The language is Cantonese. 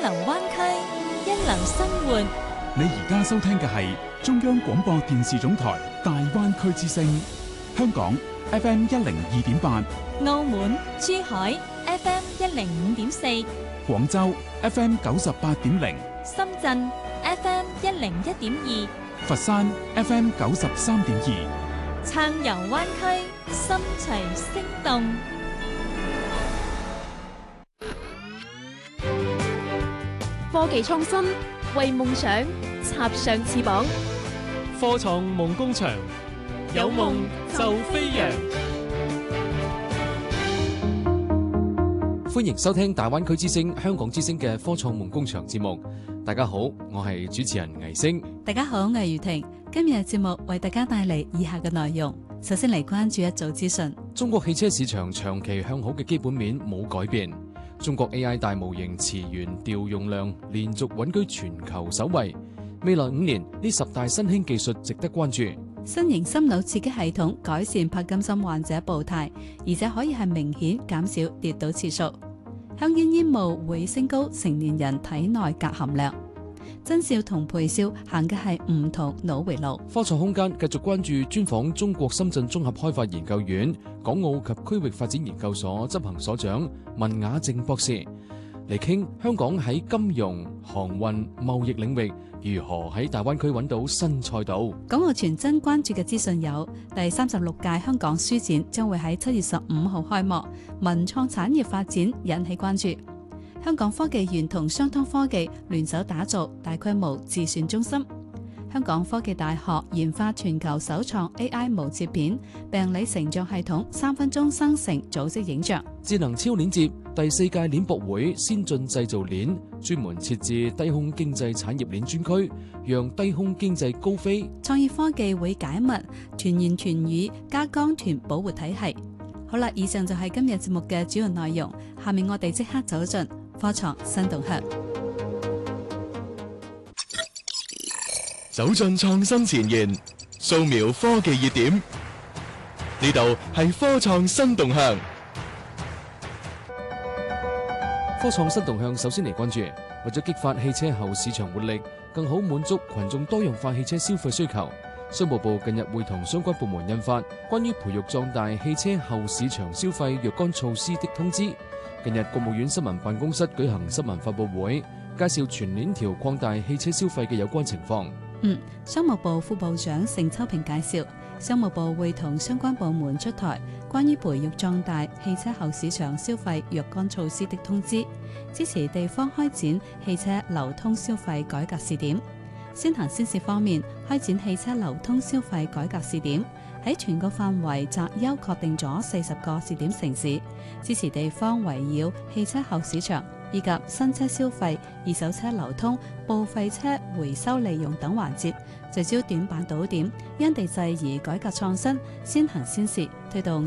流灣區，一流生活。 你而家收聽嘅係中央廣播電視總台大灣區之聲，香港 FM 102.8， 澳門、珠海 FM 105.4， 廣州 FM 98.0， 深圳 FM 101.2， 佛山 FM 93.2， 暢遊灣區，心隨聲動。 科技創新，為夢想插上翅膀。 科創夢工場，有夢就飛揚。 歡迎收聽大灣區之聲、香港之聲嘅科創夢工場節目。大家好，我係主持人倪星。 大家好，我係余婷。今日嘅節目為大家帶嚟以下嘅內容。首先嚟關注一組資訊。 中國汽車市場長期向好嘅基本面冇改變。中國 AI 大模型詞源調用量連續穩居全球首位。未來5年呢10大新興技術值得關注。 新型心腦刺激系統改善柏金森患者步態，而且可以係明顯減少跌倒次數。香煙煙霧會升高成年人體內鎘含量。真少同培少行嘅係唔同腦回路。 科創空間繼續關注專訪中國深圳綜合開發研究院港澳及區域發展研究所執行所長文雅靜博士，嚟傾香港喺金融、航運、貿易領域如何喺大灣區揾到新賽道。 港澳傳真關注嘅資訊有：第36屆香港書展將會喺7月15號開幕，文創產業發展引起關注。香港科技園同商湯科技聯手打造大規模自選中心。香港科技大學研發全球首創 AI 無切片病理成像系統，3分鐘生成組織影像。 智能超鏈接第4屆鏈博會先進製造鏈專門設置低空經濟產業鏈專區，讓低空經濟高飛。 創意科技會解密團言團語加江團保護體系。好啦，以上就係今日節目嘅主要內容。下面我哋即刻走進科創新動向， 走進創新前沿，掃描科技熱點。呢度係科創新動向。 科創新動向首先嚟關注，為咗激發汽車後市場活力，更好滿足群眾多樣化汽車消費需求，商務部近日會同相關部門印發關於培育壯大汽車後市場消費若干措施的通知。近日國務院新聞辦公室舉行新聞發佈會，介紹全鏈條擴大汽車消費嘅有關情況。 商務部副部長盛秋平介紹，商務部會同相關部門出台關於培育壯大汽車後市場消費若干措施的通知，支持地方開展汽車流通消費改革試點。先行先試方面，開展汽車流通消費改革試點，喺全國範圍擇優確定咗40個試點城市，支持地方圍繞汽車後市場以及新車消費、二手車流通、報廢車回收利用等環節，聚焦短板堵點，因地制宜改革創新，先行先試，推動